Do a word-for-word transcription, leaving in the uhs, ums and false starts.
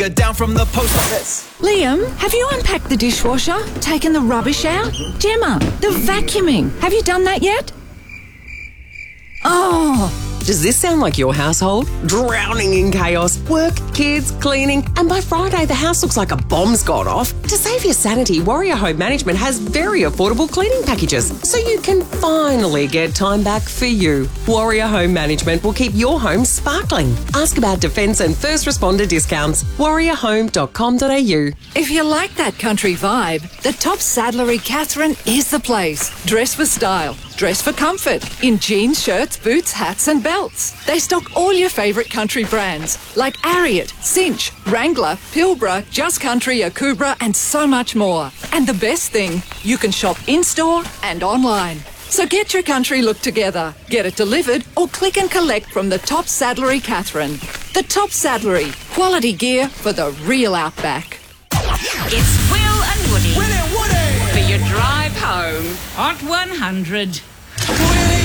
Down from the post office. Liam, have you unpacked the dishwasher? Taken the rubbish out? Gemma, the vacuuming. Have you done that yet? Oh. Does this sound like your household? Drowning in chaos, work, kids, cleaning, and by Friday the house looks like a bomb's gone off. To save your sanity, Warrior Home Management has very affordable cleaning packages, so you can finally get time back for you. Warrior Home Management will keep your home sparkling. Ask about defence and first responder discounts. warrior home dot com dot a u. If you like that country vibe, the Top Saddlery Catherine is the place. Dress for style, dress for comfort, in jeans, shirts, boots, hats and belts. They stock all your favourite country brands like Ariat, Cinch, Wrangler, Pilbara, Just Country, Akubra and so much more. And the best thing, you can shop in-store and online. So get your country look together, get it delivered or click and collect from the Top Saddlery Catherine. The Top Saddlery, quality gear for the real outback. It's Will and Woody Will and Woody! for your drive home. Hot one hundred.